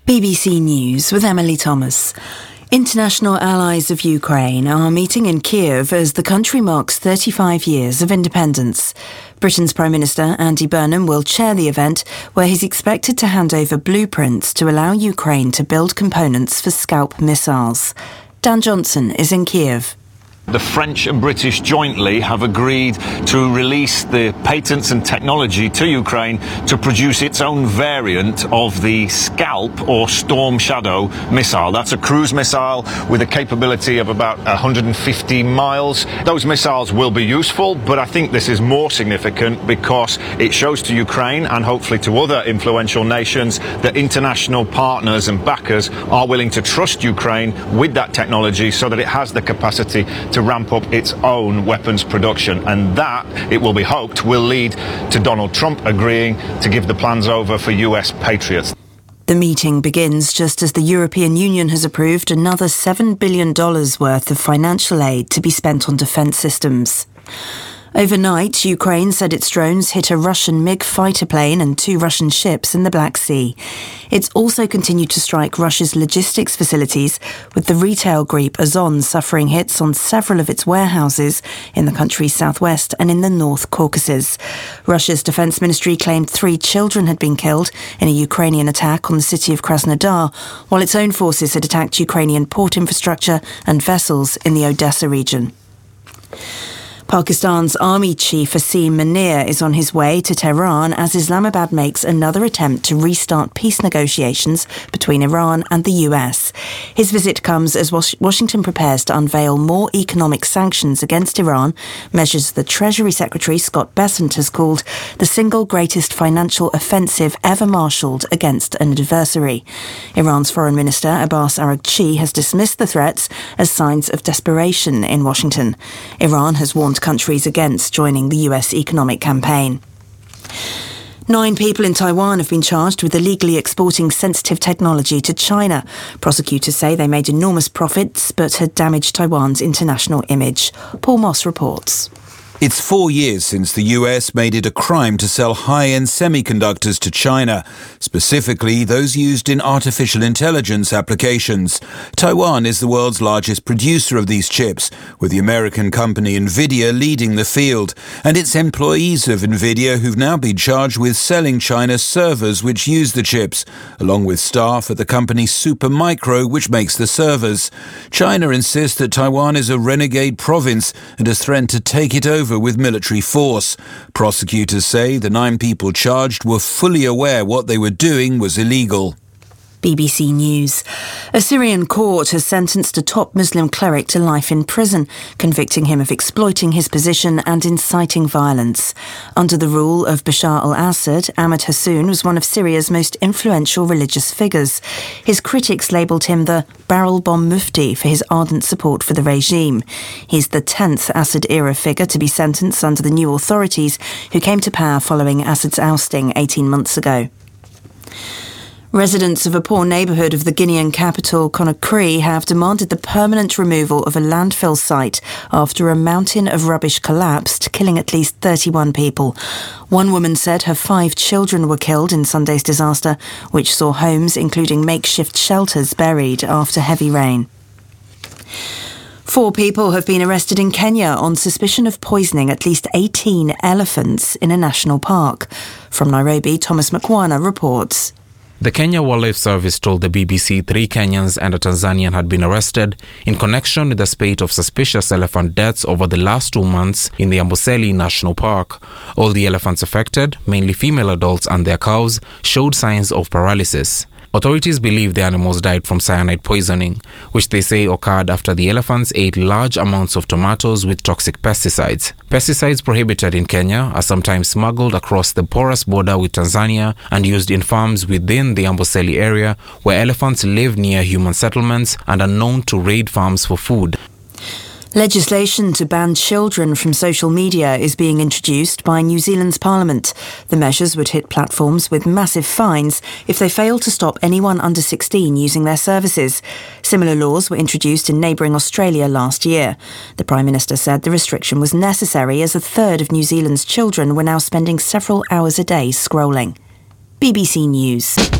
BBC News with Emily Thomas. International allies of Ukraine are meeting in Kiev as the country marks 35 years of independence. Britain's Prime Minister Andy Burnham will chair the event, where he's expected to hand over blueprints to allow Ukraine to build components for Scalp missiles. Dan Johnson is in Kiev. The French and British jointly have agreed to release the patents and technology to Ukraine to produce its own variant of the Scalp or Storm Shadow missile. That's a cruise missile with a capability of about 150 miles. Those missiles will be useful, but I think this is more significant because it shows to Ukraine and hopefully to other influential nations that international partners and backers are willing to trust Ukraine with that technology so that it has the capacity to ramp up its own weapons production, and that, it will be hoped, will lead to Donald Trump agreeing to give the plans over for US Patriots. The meeting begins just as the European Union has approved another $7 billion worth of financial aid to be spent on defence systems. Overnight, Ukraine said its drones hit a Russian MiG fighter plane and 2 Russian ships in the Black Sea. It's also continued to strike Russia's logistics facilities, with the retail group Ozon suffering hits on several of its warehouses in the country's southwest and in the North Caucasus. Russia's defence ministry claimed 3 children had been killed in a Ukrainian attack on the city of Krasnodar, while its own forces had attacked Ukrainian port infrastructure and vessels in the Odessa region. Pakistan's army chief Asim Munir is on his way to Tehran as Islamabad makes another attempt to restart peace negotiations between Iran and the US. His visit comes as Washington prepares to unveil more economic sanctions against Iran, measures the Treasury Secretary Scott Bessent has called the single greatest financial offensive ever marshalled against an adversary. Iran's Foreign Minister Abbas Araghchi has dismissed the threats as signs of desperation in Washington. Iran has warned countries against joining the US economic campaign. 9 people in Taiwan have been charged with illegally exporting sensitive technology to China. Prosecutors say they made enormous profits but had damaged Taiwan's international image. Paul Moss reports. It's 4 years since the US made it a crime to sell high-end semiconductors to China, specifically those used in artificial intelligence applications. Taiwan is the world's largest producer of these chips, with the American company Nvidia leading the field, and it's employees of Nvidia who've now been charged with selling China servers which use the chips, along with staff at the company Supermicro, which makes the servers. China insists that Taiwan is a renegade province and has threatened to take it over with military force. Prosecutors say the 9 people charged were fully aware what they were doing was illegal. BBC News. A Syrian court has sentenced a top Muslim cleric to life in prison, convicting him of exploiting his position and inciting violence. Under the rule of Bashar al-Assad, Ahmed Hassoun was one of Syria's most influential religious figures. His critics labelled him the barrel bomb mufti for his ardent support for the regime. He's the 10th Assad-era figure to be sentenced under the new authorities who came to power following Assad's ousting 18 months ago. Residents of a poor neighbourhood of the Guinean capital, Conakry, have demanded the permanent removal of a landfill site after a mountain of rubbish collapsed, killing at least 31 people. One woman said her 5 children were killed in Sunday's disaster, which saw homes, including makeshift shelters, buried after heavy rain. 4 people have been arrested in Kenya on suspicion of poisoning at least 18 elephants in a national park. From Nairobi, Thomas Mkwana reports. The Kenya Wildlife Service told the BBC 3 Kenyans and a Tanzanian had been arrested in connection with a spate of suspicious elephant deaths over the last 2 months in the Amboseli National Park. All the elephants affected, mainly female adults and their cows, showed signs of paralysis. Authorities believe the animals died from cyanide poisoning, which they say occurred after the elephants ate large amounts of tomatoes with toxic pesticides. Pesticides prohibited in Kenya are sometimes smuggled across the porous border with Tanzania and used in farms within the Amboseli area, where elephants live near human settlements and are known to raid farms for food. Legislation to ban children from social media is being introduced by New Zealand's Parliament. The measures would hit platforms with massive fines if they fail to stop anyone under 16 using their services. Similar laws were introduced in neighbouring Australia last year. The Prime Minister said the restriction was necessary as a third of New Zealand's children were now spending several hours a day scrolling. BBC News.